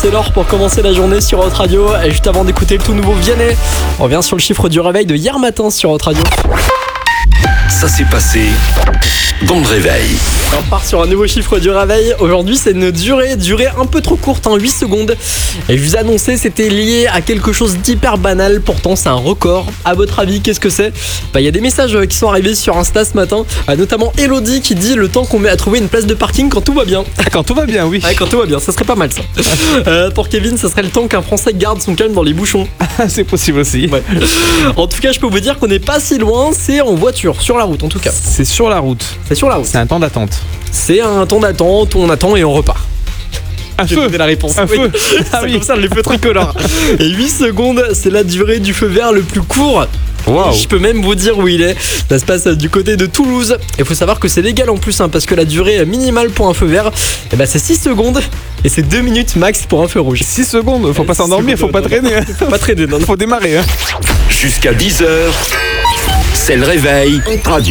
c'est l'heure pour commencer la journée sur Hot Radio. Et juste avant d'écouter le tout nouveau Vianney, on revient sur le chiffre du réveil de hier matin sur Hot Radio. Ça s'est passé dans le réveil. On part sur un nouveau chiffre du réveil. Aujourd'hui, c'est une durée un peu trop courte, 8 secondes. Et je vous annonçais, c'était lié à quelque chose d'hyper banal. Pourtant, c'est un record. À votre avis, qu'est-ce que c'est ? Il y a des messages qui sont arrivés sur Insta ce matin, notamment Elodie qui dit le temps qu'on met à trouver une place de parking quand tout va bien. Quand tout va bien, oui. Ouais, quand tout va bien, ça serait pas mal ça. Pour Kevin, ça serait le temps qu'un Français garde son calme dans les bouchons. C'est possible aussi. Ouais. En tout cas, je peux vous dire qu'on n'est pas si loin. C'est en voiture, sur la route en tout cas. C'est sur la route. C'est sur la route. C'est un temps d'attente. C'est un temps d'attente, on attend et on repart. Un feu. La réponse. Un feu. Ah oui, comme ça, les feux tricolores. Et 8 secondes, c'est la durée du feu vert le plus court. Wow. Je peux même vous dire où il est. Ça se passe du côté de Toulouse. Il faut savoir que c'est légal en plus, parce que la durée minimale pour un feu vert, c'est 6 secondes. Et c'est 2 minutes max pour un feu rouge. 6 secondes, faut pas s'endormir, faut pas traîner. Faut pas traîner, non. Faut démarrer. Jusqu'à 10h, c'est le réveil. Hot Radio.